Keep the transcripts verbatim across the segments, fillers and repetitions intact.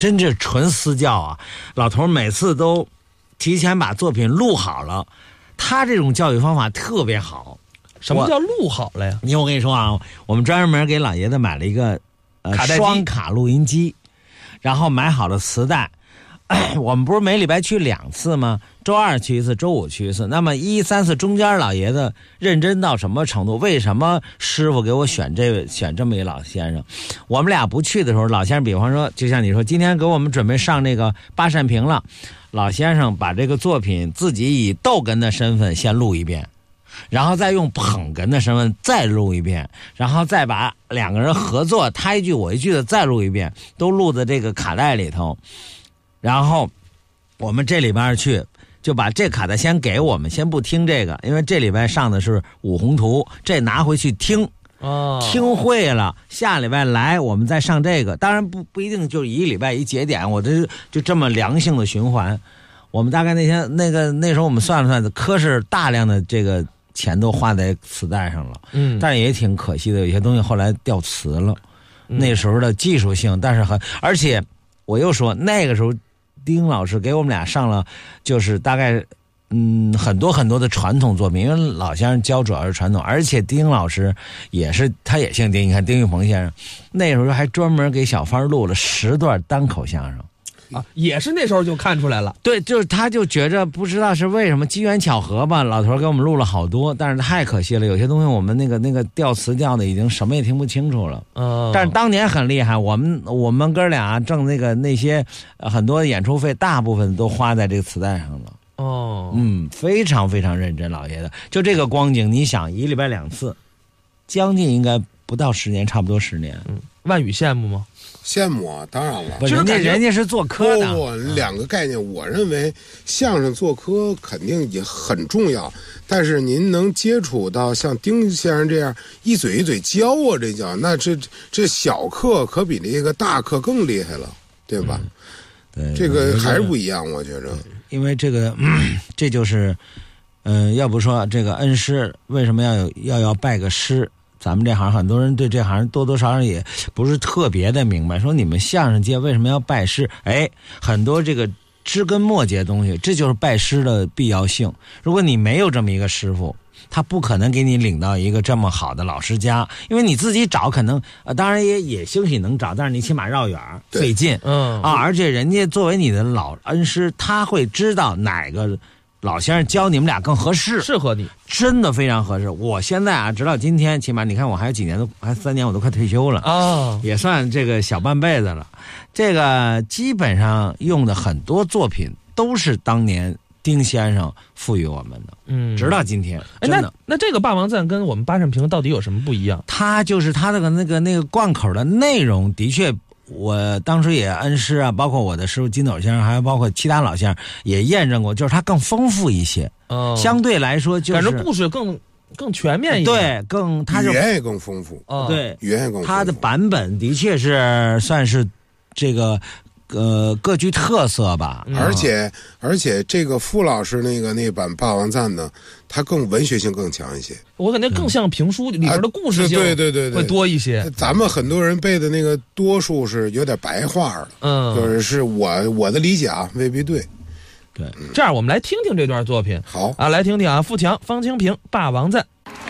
真是纯私教啊！老头每次都提前把作品录好了，他这种教育方法特别好。 什么叫录好了呀？ 你我跟你说啊，我们专门给老爷子买了一个呃卡带机双卡录音机，然后买好了磁带。我们不是每礼拜去两次吗？周二去一次，周五去一次。那么一三四中间老爷子认真到什么程度？为什么师傅给我选这位选这么一老先生？我们俩不去的时候，老先生比方说，就像你说，今天给我们准备上那个八扇屏了，老先生把这个作品自己以逗哏的身份先录一遍，然后再用捧哏的身份再录一遍，然后再把两个人合作，他一句我一句的再录一遍，都录在这个卡带里头。然后我们这里边去就把这卡带先给我们，先不听这个，因为这礼拜上的是五红图，这拿回去听， 哦， 听会了，下礼拜来我们再上这个。当然不不一定就是一礼拜一节点，我这就这么良性的循环。我们大概那天那个那时候我们算了算，可是大量的这个钱都花在磁带上了， 嗯， 但是也挺可惜的，有些东西后来掉磁了。嗯、那时候的技术性，但是很，而且我又说那个时候。丁老师给我们俩上了，就是大概嗯很多很多的传统作品，因为老先生教主要是传统，而且丁老师也是他也姓丁，你看丁玉鹏先生那时候还专门给小芳录了十段单口相声。 啊，也是那时候就看出来了。 对，就是他就觉着不知道是为什么机缘巧合吧，老头给我们录了好多，但是太可惜了，有些东西我们那个那个调词调的已经什么也听不清楚了。嗯、哦，但是当年很厉害，我们我们哥俩挣那个那些、呃、很多演出费，大部分都花在这个磁带上了。哦，嗯，非常非常认真，老爷子就这个光景，你想一礼拜两次，将近应该不到十年，差不多十年。 嗯，万语羡慕吗？ 羡慕啊，当然了。 人家人家是做科的。 不，两个概念，我认为相声做科肯定也很重要，但是您能接触到像丁先生这样一嘴一嘴教啊，这叫那这这小课可比那个大课更厉害了，对吧？ 嗯、对， 这个还是不一样，我觉着。 因为这个，嗯、这就是，嗯、呃，要不说这个恩师为什么要有要要拜个师？咱们这行很多人对这行多多少少也不是特别的明白，说你们相声界为什么要拜师？哎，很多这个枝根末节的东西，这就是拜师的必要性。如果你没有这么一个师傅，他不可能给你领到一个这么好的老师家，因为你自己找可能呃，当然也也兴许能找，但是你起码绕远费劲，嗯啊，而且人家作为你的老恩师，他会知道哪个老先生教你们俩更合适， 适合你， 真的非常合适。我现在啊，直到今天，起码你看我还有几年，都还三年，我都快退休了啊、哦，也算这个小半辈子了。这个基本上用的很多作品都是当年丁先生赋予我们的，嗯，直到今天。 哎，那那这个霸王赞跟我们八扇屏到底有什么不一样？ 它就是它那个那个那个贯口的内容，的确。我当时也恩师啊，包括我的师傅金斗先生，还有包括其他老先生也验证过，就是它更丰富一些，哦，相对来说就是感觉故事更更全面一点， 对，更它语言也更丰富， 哦，对， 语言也更丰富， 它的版本的确是算是这个呃各具特色吧， 嗯、而且而且这个傅老师那个那版霸王赞呢，它更文学性更强一些， 我感觉更像评书里边的故事性， 对对对对， 会多一些。 咱们很多人背的那个多数是有点白话了，嗯，就是是我我的理解啊，未必对。 对， 嗯、这样我们来听听这段作品。 好啊，来听听啊，富强、方清平《霸王赞》。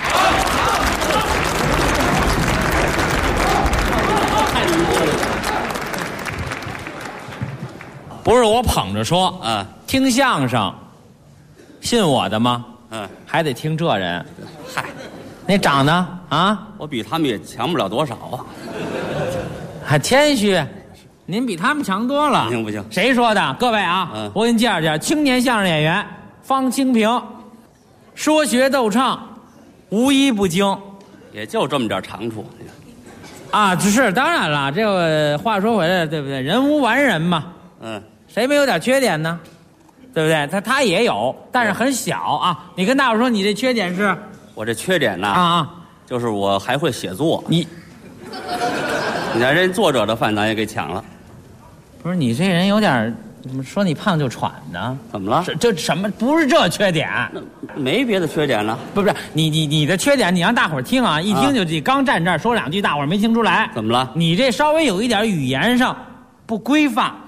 不是我捧着说，嗯，听相声，信我的吗？嗯，还得听这人。嗨，你长得啊， 我比他们也强不了多少啊， 还谦虚。您比他们强多了。 不行不行， 谁说的？各位啊，嗯、我给你介绍介绍，青年相声演员方清平，说学逗唱，无一不精， 也就这么点长处。 啊，是当然了，这个话说回来，对不对？人无完人嘛。嗯。谁没有点缺点呢？对不对？他他也有，但是很小啊。你跟大伙说，你这缺点是？ 我这缺点呢？ 啊啊， 就是我还会写作。 你， 你看人作者的饭咱也给抢了。 不是你这人有点，怎么说你胖就喘呢？ 怎么了？ 这什么？不是这缺点， 没别的缺点了。 不是不是，你你你的缺点，你让大伙听啊，一听就这、啊、刚站这儿说两句，大伙没听出来。 怎么了？ 你这稍微有一点语言上不规范。